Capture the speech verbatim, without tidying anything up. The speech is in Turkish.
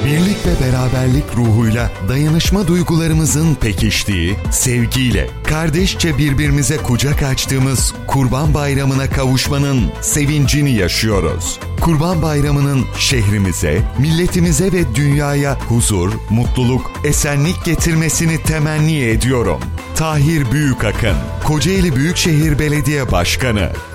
Birlik ve beraberlik ruhuyla dayanışma duygularımızın pekiştiği, sevgiyle, kardeşçe birbirimize kucak açtığımız Kurban Bayramı'na kavuşmanın sevincini yaşıyoruz. Kurban Bayramı'nın şehrimize, milletimize ve dünyaya huzur, mutluluk, esenlik getirmesini temenni ediyorum. Tahir Büyükakın, Kocaeli Büyükşehir Belediye Başkanı.